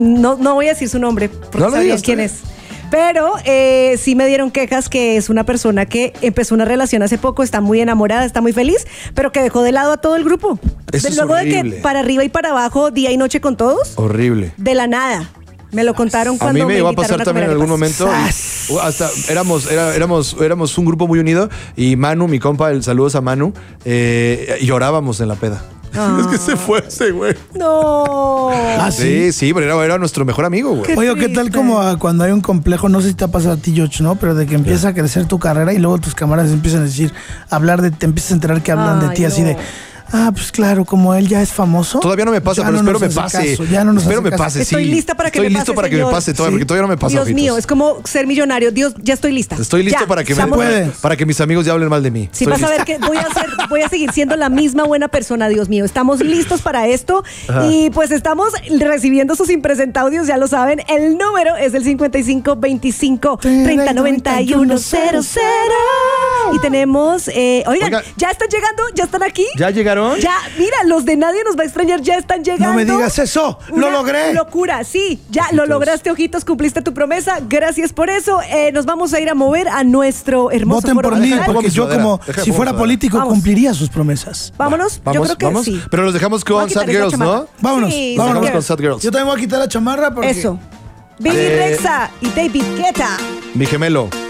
No voy a decir su nombre, porque No lo sabía digas, quién es. Pero sí me dieron quejas que es una persona que empezó una relación hace poco, está muy enamorada, está muy feliz, pero que dejó de lado a todo el grupo. Eso es luego horrible. de que para arriba y para abajo, día y noche con todos, Horrible. de la nada. Me lo contaron A cuando mí me llegó a invitaron pasar también en comer algún arepas. momento. Hasta éramos un grupo muy unido y Manu, mi compa, saludos a Manu, llorábamos en la peda. Es que se fue ese güey. No. Sí, pero era nuestro mejor amigo, güey. Qué Oye, ¿qué tal triste. como cuando hay un complejo? No sé si te ha pasado a ti, George, ¿no? Pero de que empieza a crecer tu carrera y luego tus camaradas empiezan a decir, te empiezas a enterar que hablan de Ay, ti así no. de, pues claro, como él ya es famoso. Todavía no me pasa, ya pero no espero nos me hace pase. caso, ya no nos Espero hace me caso. pase, sí. Estoy lista para que Estoy me listo pase, para que me señor. pase, Sí. porque todavía no me pasa. Dios ojitos. mío, es como ser millonario. Dios, ya estoy lista. Estoy listo Ya, para que estamos puede. listos. para que mis amigos ya hablen mal de mí. Sí, Estoy vas a listo. ver que voy a seguir siendo la misma buena persona, Dios mío. Estamos listos para esto. Y pues estamos recibiendo sus impresentaudios, ya lo saben. El número es el 5525 3091 00. Y tenemos, oigan, ya están llegando, ya están aquí. ¿Ya llegaron? Ya, mira, los de Nadie Nos Va a Extrañar ya están llegando. No me digas eso, lo Una logré. Locura, sí, ya lo lograste, Ojitos, cumpliste tu promesa. Gracias por eso. Nos vamos a ir a mover a nuestro hermoso Voten foro por mí, nacional. Pongo porque mi yo sudadera. como Deja de si pongo fuera sudadera. político Vamos. cumpliría sus promesas. Vámonos, yo creo que vamos. sí. Pero los dejamos Voy a con quitar Sad esta Girls, chamarra. ¿no? Vámonos, Sí, Los vámonos. dejamos con Sad Girls. Yo también voy a quitar la chamarra porque... Eso. Billy Rexa y David Guetta. Mi gemelo.